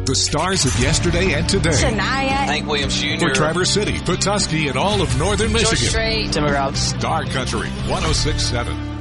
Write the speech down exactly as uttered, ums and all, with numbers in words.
The stars of yesterday and today. Shania. Hank Williams Junior For Traverse City, Petoskey, and all of northern Michigan. George Strait. Timber House. Star Country one oh six point seven.